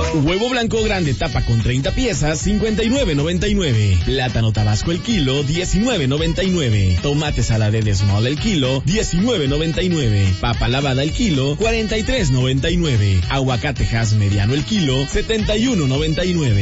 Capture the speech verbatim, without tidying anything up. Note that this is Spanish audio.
Huevo blanco grande tapa con treinta piezas, cincuenta y nueve noventa y nueve. Plátano tabasco el kilo, diecinueve noventa y nueve. Tomate saladez small el kilo, diecinueve noventa y nueve. Papa lavada el kilo, cuarenta y tres noventa y nueve. Aguacate Hass mediano el kilo, setenta y uno noventa y nueve.